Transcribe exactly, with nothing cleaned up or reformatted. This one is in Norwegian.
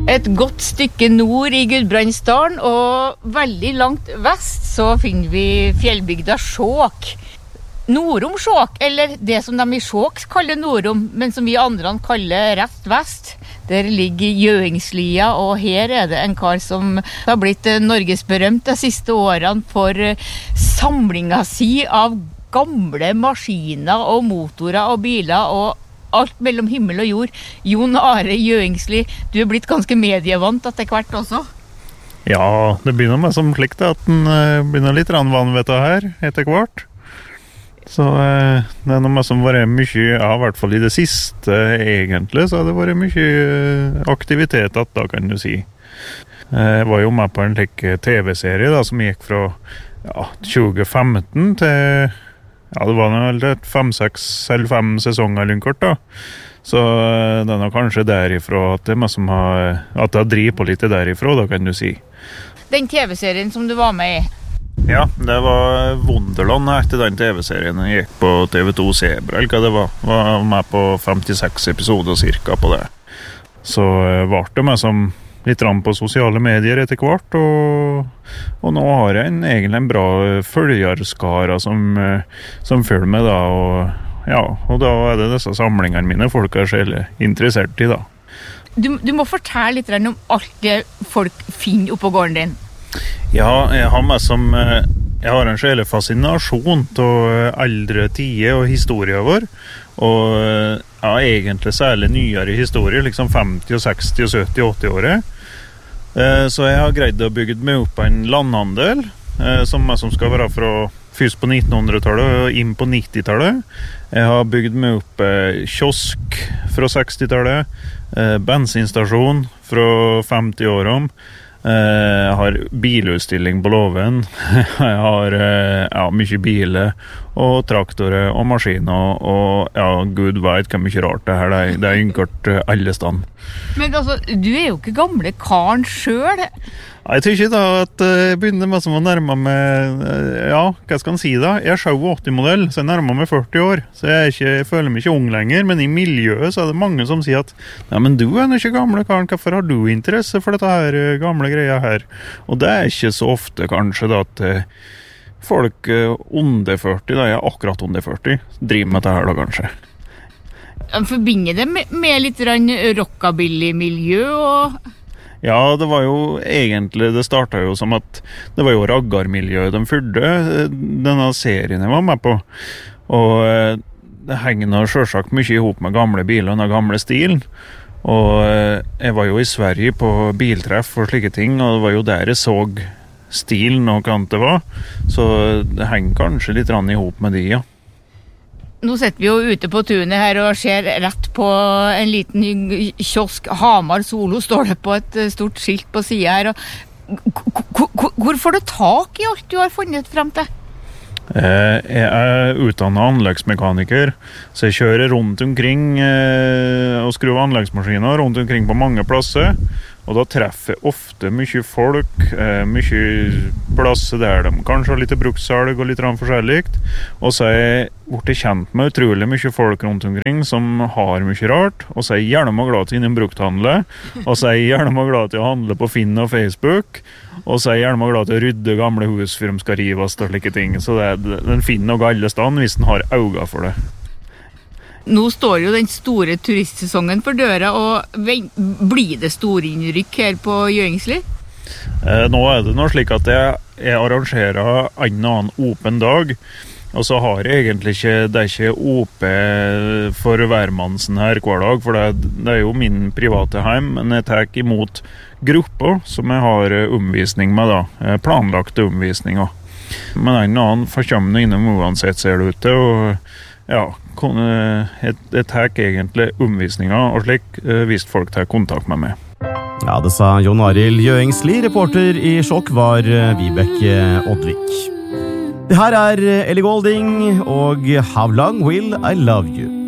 Et godt stykke nord i Gudbrandsdalen, og veldig langt vest så finner vi fjellbygda Skjåk. Norom Skjåk, eller det som de i Skjåk kaller Norom, men som vi andre kaller rett vest. Der ligger Gjøingslia, og her er det en kar som har blitt norgesberømt de siste årene for samlinga si av gamle maskiner og motorer og biler og alt mellom himmel og jord. Jon Are Gjøingsli, du er blitt ganske medievant etter hvert også. Ja, det begynner med som slikt at den begynner litt vanvittig her etter hvert. Så eh, det er noe som var mye, ja, i hvert fall i det siste egentlig, så har det vært mye aktivitet da, kan du si. Jeg var jo med på en slik tv-serie da, som gikk fra ja, tjue femten til ja, det var vel et fem, seks eller fem sesonger eller kort da. Så det er nok kanskje derifra at det er meg som har, at jeg driver på litt derifra da, kan du si. Den tv-serien som du var med i? Ja, det var Wunderland etter den tv-serien. Jeg gikk på T V to Zebra, eller hva det var. Jeg var med på femtiseks episoder cirka på det. Så var det meg som litt rann på sosiale medier etter hvert, og, og nå har jeg en, egentlig en bra følgerskara som, som følger med da, og, ja, og da er det disse samlingene mine folk er selv interessert i da. Du, du må fortelle litt om alt det folk finner oppå gården din. Ja, jeg har meg som, jeg har en sjele fascinasjon til eldre tider og historier vår, og ja, egentlig særlig nyere historier, liksom femti, seksti, sytti, åtti året. Så jeg har greid å bygge meg opp en landhandel, som, som skal være fra først på nittenhundretallet og inn på nittitallet. Jeg har bygd meg opp kiosk fra sekstitallet, bensinstasjon fra femti år om. Jeg har bilutstilling på låven. Jeg har ja, mye biler og traktorer og maskiner og ja, Gud vet hva mye rart det her. Det er, det er innkort alle stand. Men altså, du er jo ikke gamle karen selv. Jeg tror ikke da at jeg begynner med som å nærme meg, ja, hva skal jeg si da? Jeg er syttiåtte-modell, så jeg nærmer meg førti år. Så jeg, er ikke, jeg føler meg ikke ung lenger, men i miljøet så er det mange som sier at nei, men du er ikke gamle karen, hvorfor har du interesse for dette her gamle greia her? Og det er ikke så ofte kanskje da at folk under førti, da jeg er akkurat under førti, driver med dette her da kanskje. Jeg forbinder det med, med litt rockabilly-miljø og... Ja, det var jo egentlig, det startet jo som at det var jo raggarmiljøet de fyrde denne serien jeg var med på. Og det henger nå selvsagt mye ihop med gamle biler og den gamle stilen. Og jeg var jo i Sverige på biltreff og slike ting, og det var jo der jeg så stilen og hva det var. Så det henger kanskje litt rann ihop med de, ja. Nå sitter vi jo ute på tunet her og ser rett på en liten kiosk. Hamar Solo står det på et stort skilt på siden her. Og hvor får du tak i alt du har funnet frem til? Jeg er utdannet anleggsmekaniker, så jeg kjører rundt omkring og skrur anleggsmaskiner rundt omkring på mange plasser. Og da treffer jeg ofte mye folk, mye plasser der de kanskje har litt brukssalg og litt forskjellig. Og så er jeg blitt kjent med utrolig mye folk rundt omkring som har mye rart. Og så er jeg gjerne glad til innom brukthandle. Og så er jeg gjerne glad til å handle på Finn og Facebook. Og så er jeg gjerne glad til å rydde gamle hus for de skal rives og slike ting. Så det er, den finner noe alle stand hvis den har øyne for det. Nå står jo den store turistsesongen for døra, og blir det store innrykk her på Gjøingsli? Eh, nå er det noe slik at jeg, jeg arrangerer en annen åpen dag, og så har jeg egentlig ikke, det er ikke åpen for hvermannsen her hver dag, for det, det er jo min private heim, men jeg tar imot grupper som jeg har omvisning med da, planlagte omvisninger. Men en annen forkommer innom uansett ser det ut til, og ja, jeg, jeg tar egentlig omvisninger og slik hvis folk tar kontakt med meg. Ja, det sa Jon Arild Gjøingsli. Reporter i Sjokk var Vibeke Oddvik. Det her er Ellie Goulding og How Long Will I Love You?